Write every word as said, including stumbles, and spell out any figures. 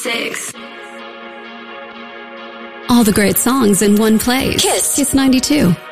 six. All the great songs in one place. Kiss. Kiss ninety-two.